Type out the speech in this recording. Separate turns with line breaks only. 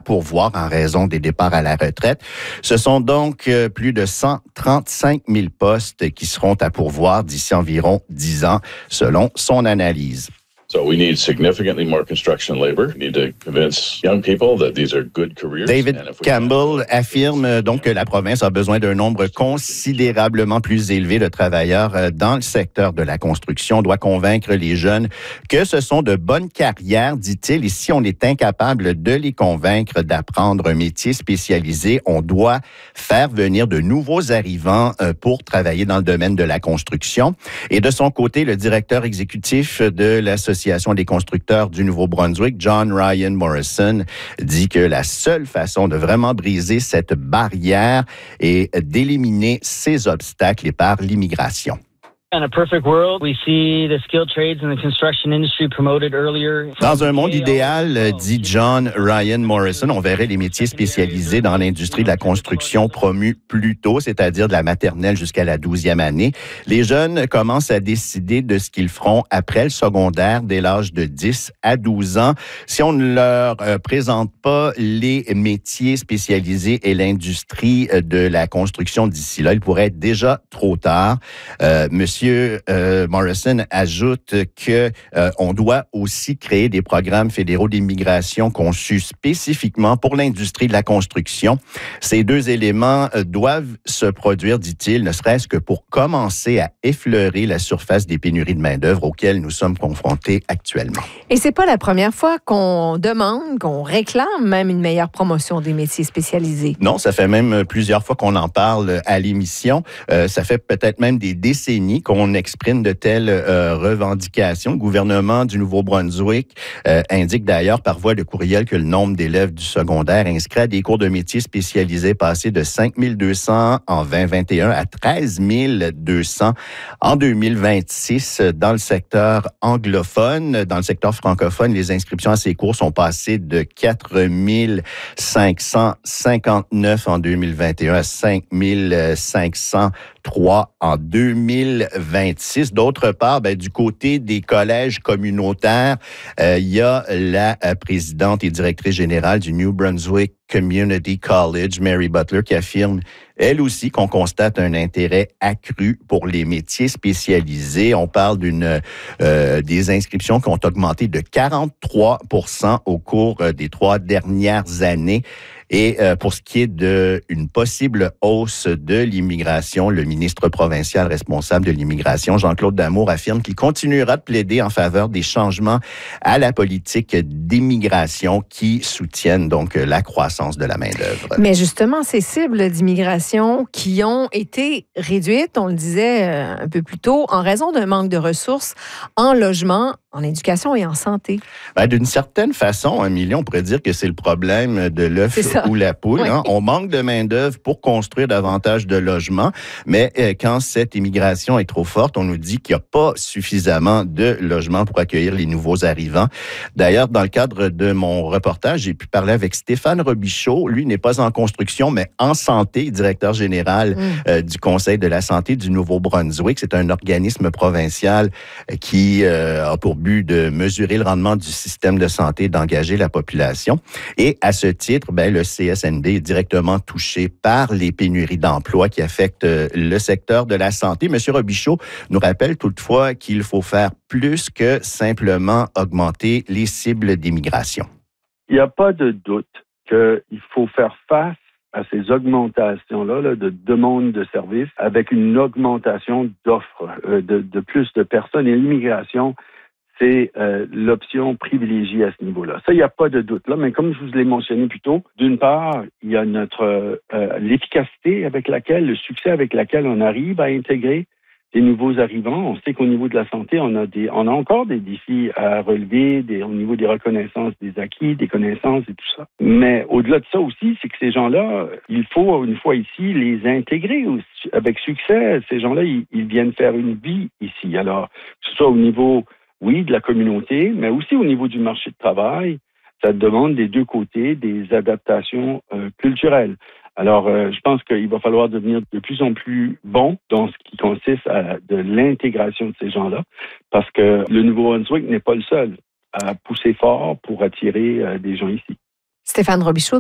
pourvoir en raison des départs à la retraite. Ce sont donc plus de 135 000 postes qui seront à pourvoir d'ici environ 10 ans, selon son analyse.
So we need significantly more construction labor. We need to convince young people that these are good careers.
David Campbell affirme donc que la province a besoin d'un nombre considérablement plus élevé de travailleurs dans le secteur de la construction. On doit convaincre les jeunes que ce sont de bonnes carrières, dit-il. Et si on est incapable de les convaincre d'apprendre un métier spécialisé, on doit faire venir de nouveaux arrivants pour travailler dans le domaine de la construction. Et de son côté, le directeur exécutif de l'Association des constructeurs du Nouveau-Brunswick, John Ryan Morrison, dit que la seule façon de vraiment briser cette barrière est d'éliminer ces obstacles et par l'immigration.
In a perfect world, we see the skilled trades in the construction industry promoted earlier.
Dans un monde idéal, dit John Ryan Morrison, on verrait les métiers spécialisés dans l'industrie de la construction promus plus tôt, c'est-à-dire de la maternelle jusqu'à la 12e année. Les jeunes commencent à décider de ce qu'ils feront après le secondaire dès l'âge de 10 à 12 ans. Si on ne leur présente pas les métiers spécialisés et l'industrie de la construction d'ici là, il pourrait être déjà trop tard. Monsieur Morrison ajoute que on doit aussi créer des programmes fédéraux d'immigration conçus spécifiquement pour l'industrie de la construction. Ces deux éléments doivent se produire, dit-il, ne serait-ce que pour commencer à effleurer la surface des pénuries de main-d'œuvre auxquelles nous sommes confrontés actuellement.
Et c'est pas la première fois qu'on demande, qu'on réclame même une meilleure promotion des métiers spécialisés.
Non, ça fait même plusieurs fois qu'on en parle à l'émission. Ça fait peut-être même des décennies qu'on exprime de telles revendications. Le gouvernement du Nouveau-Brunswick indique d'ailleurs par voie de courriel que le nombre d'élèves du secondaire inscrits à des cours de métiers spécialisés passé de 5 200 en 2021 à 13 200 en 2026 dans le secteur anglophone. Dans le secteur francophone, les inscriptions à ces cours sont passées de 4 559 en 2021 à 5 503 en 2026. D'autre part, du côté des collèges communautaires, il y a la présidente et directrice générale du New Brunswick Community College, Mary Butler, qui affirme elle aussi qu'on constate un intérêt accru pour les métiers spécialisés. On parle des inscriptions qui ont augmenté de 43% au cours des 3 dernières années. Et pour ce qui est d'une possible hausse de l'immigration, le ministre provincial responsable de l'immigration, Jean-Claude Damour, affirme qu'il continuera de plaider en faveur des changements à la politique d'immigration qui soutiennent donc la croissance de la main-d'œuvre.
Mais justement, ces cibles d'immigration qui ont été réduites, on le disait un peu plus tôt, en raison d'un manque de ressources en logement, en éducation et en santé.
D'une certaine façon, Amélie, on pourrait dire que c'est le problème de l'œuf ou la poule. Oui. Hein? On manque de main-d'œuvre pour construire davantage de logements, mais quand cette immigration est trop forte, on nous dit qu'il n'y a pas suffisamment de logements pour accueillir les nouveaux arrivants. D'ailleurs, dans le cadre de mon reportage, j'ai pu parler avec Stéphane Robichaud. Lui n'est pas en construction, mais en santé, directeur général du Conseil de la santé du Nouveau-Brunswick. C'est un organisme provincial qui a pour but de mesurer le rendement du système de santé et d'engager la population. Et à ce titre, le CSNB est directement touché par les pénuries d'emplois qui affectent le secteur de la santé. Monsieur Robichaud nous rappelle toutefois qu'il faut faire plus que simplement augmenter les cibles d'immigration.
Il n'y a pas de doute qu'il faut faire face à ces augmentations-là de demande de services avec une augmentation d'offres de plus de personnes. Et l'immigration, c'est l'option privilégiée à ce niveau-là. Ça, il n'y a pas de doute là, mais comme je vous l'ai mentionné plus tôt, d'une part, il y a l'efficacité avec laquelle, le succès avec lequel on arrive à intégrer des nouveaux arrivants. On sait qu'au niveau de la santé, on a encore des défis à relever au niveau des reconnaissances des acquis, des connaissances et tout ça. Mais au-delà de ça aussi, c'est que ces gens-là, il faut, une fois ici, les intégrer avec succès. Ces gens-là, ils viennent faire une vie ici. Alors, que ce soit au niveau de la communauté, mais aussi au niveau du marché de travail, ça demande des deux côtés des adaptations culturelles. Alors, je pense qu'il va falloir devenir de plus en plus bon dans ce qui consiste à de l'intégration de ces gens-là, parce que le Nouveau-Brunswick n'est pas le seul à pousser fort pour attirer des gens ici.
Stéphane Robichaud.